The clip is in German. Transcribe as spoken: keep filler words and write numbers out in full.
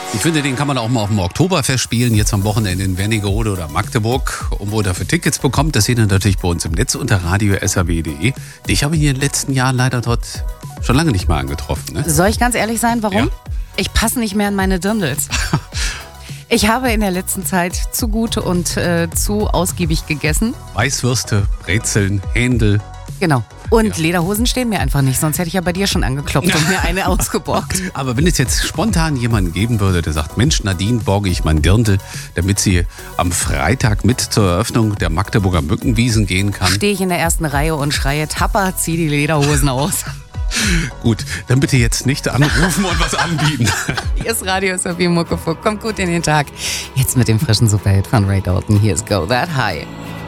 Ich finde, den kann man auch mal auf dem Oktoberfest spielen, jetzt am Wochenende in Wernigerode oder Magdeburg. Und wo ihr dafür Tickets bekommt, das seht ihr natürlich bei uns im Netz unter radio punkt s r w punkt d e. Ich habe ihn in den letzten Jahren leider dort schon lange nicht mehr angetroffen. Ne? Soll ich ganz ehrlich sein, warum? Ja. Ich passe nicht mehr in meine Dirndls. Ich habe in der letzten Zeit zu gut und äh, zu ausgiebig gegessen. Weißwürste, Brezeln, Händel. Genau. Und Ja. Lederhosen stehen mir einfach nicht, sonst hätte ich ja bei dir schon angeklopft und mir eine ausgeborgt. Aber wenn es jetzt spontan jemanden geben würde, der sagt, Mensch, Nadine, borge ich mein Dirndl, damit sie am Freitag mit zur Eröffnung der Magdeburger Mückenwiesen gehen kann. Stehe ich in der ersten Reihe und schreie, Tapper, zieh die Lederhosen aus. Gut, dann bitte jetzt nicht anrufen und was anbieten. Hier ist Radio Sophie Muckefuck. Kommt gut in den Tag. Jetzt mit dem frischen Superhit von Ray Dalton. Hier ist Go That High.